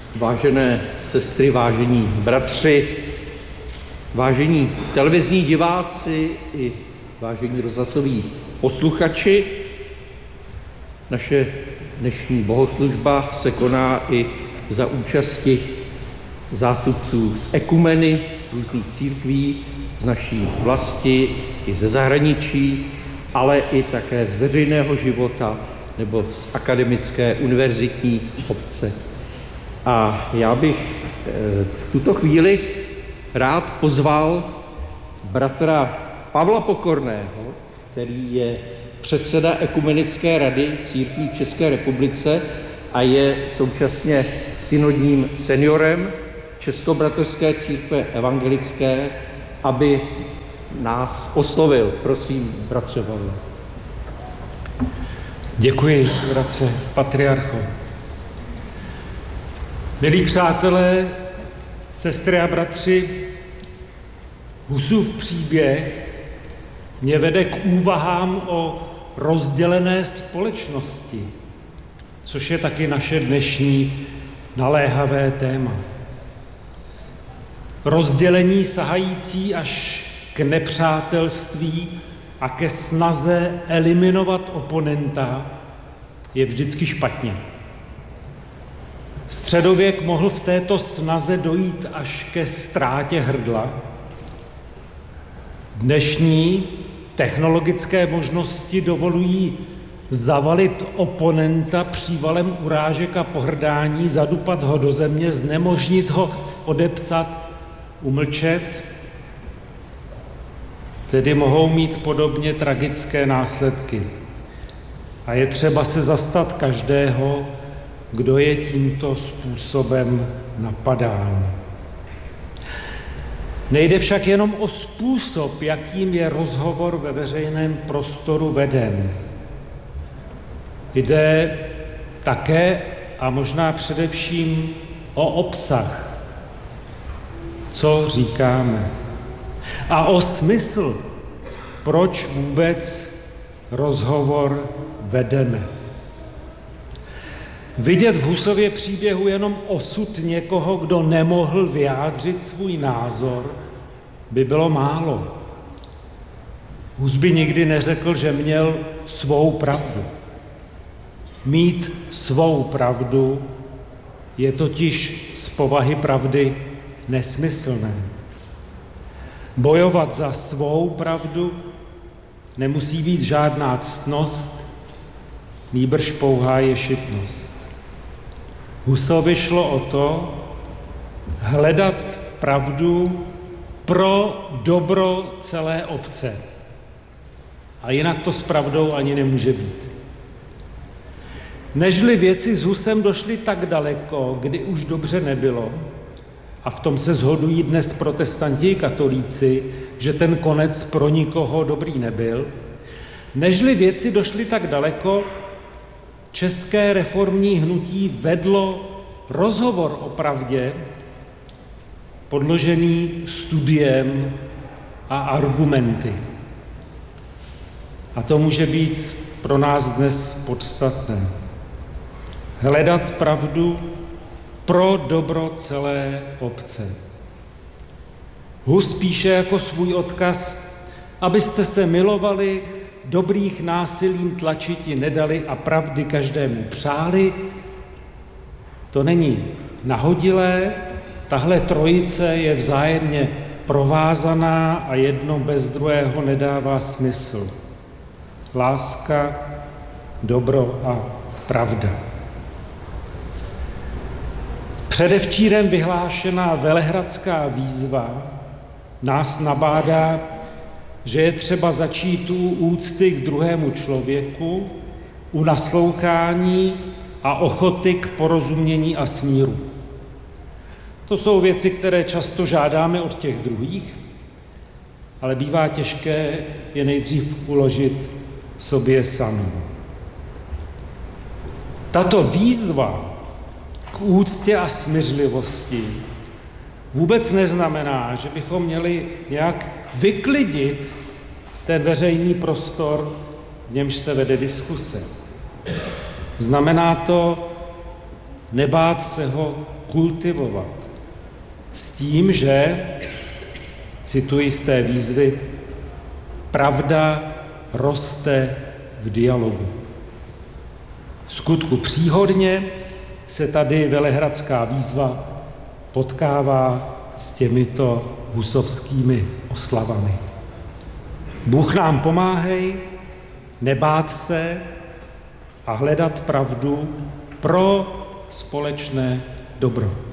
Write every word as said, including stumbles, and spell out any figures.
Vážené sestry, vážení bratři, vážení televizní diváci i vážení rozhlasoví posluchači, naše dnešní bohoslužba se koná i za účasti zástupců z ekumeny různých církví, z naší vlasti i ze zahraničí, ale i také z veřejného života nebo z akademické univerzitní obce. A já bych v tuto chvíli rád pozval bratra Pavla Pokorného, který je předseda Ekumenické rady církví v České republice a je současně synodním seniorem Českobratrské církve evangelické, aby nás oslovil. Prosím, bratře Pavle. Děkuji, bratře patriarcho. Milí přátelé, sestry a bratři, Husův příběh mě vede k úvahám o rozdělené společnosti, což je taky naše dnešní naléhavé téma. Rozdělení sahající až k nepřátelství a ke snaze eliminovat oponenta je vždycky špatně. Středověk mohl v této snaze dojít až ke ztrátě hrdla. Dnešní technologické možnosti dovolují zavalit oponenta přívalem urážek a pohrdání, zadupat ho do země, znemožnit ho odepsat, umlčet. Tedy mohou mít podobně tragické následky. A je třeba se zastat každého, kdo je tímto způsobem napadán. Nejde však jenom o způsob, jakým je rozhovor ve veřejném prostoru veden. Jde také a možná především o obsah, co říkáme, a o smysl, proč vůbec rozhovor vedeme. Vidět v Husově příběhu jenom osud někoho, kdo nemohl vyjádřit svůj názor, by bylo málo. Hus by nikdy neřekl, že měl svou pravdu. Mít svou pravdu je totiž z povahy pravdy nesmyslné. Bojovat za svou pravdu nemusí být žádná ctnost, nýbrž pouhá ješitnost. Husovi šlo o to hledat pravdu pro dobro celé obce. A jinak to s pravdou ani nemůže být. Nežli věci s Husem došly tak daleko, kdy už dobře nebylo, a v tom se shodují dnes protestanti i katolíci, že ten konec pro nikoho dobrý nebyl, nežli věci došly tak daleko, české reformní hnutí vedlo rozhovor o pravdě, podložený studiem a argumenty. A to může být pro nás dnes podstatné. Hledat pravdu pro dobro celé obce. Hus píše jako svůj odkaz, abyste se milovali, dobrých násilím tlačiti nedali a pravdy každému přáli. To není nahodilé, tahle trojice je vzájemně provázaná a jedno bez druhého nedává smysl. Láska, dobro a pravda. Předevčírem vyhlášená velehradská výzva nás nabádá, že je třeba začít u úcty k druhému člověku, u naslouchání a ochoty k porozumění a smíru. To jsou věci, které často žádáme od těch druhých, ale bývá těžké je nejdřív uložit sobě samým. Tato výzva k úctě a smířlivosti vůbec neznamená, že bychom měli nějak vyklidit ten veřejný prostor, v němž se vede diskuse. Znamená to nebát se ho kultivovat. S tím, že, cituji z té výzvy, pravda roste v dialogu. V skutku příhodně se tady velehradská výzva potkává s těmito husovskými oslavami. Bůh nám pomáhej, nebát se a hledat pravdu pro společné dobro.